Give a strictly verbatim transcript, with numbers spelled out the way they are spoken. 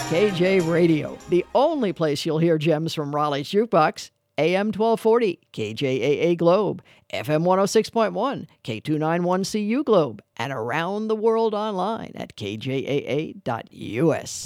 K J Radio, the only place you'll hear gems from Raleigh's Jukebox. A M twelve forty, K J A A Globe, F M one oh six point one, K two ninety-one C U Globe, and around the world online at K J A A dot U S.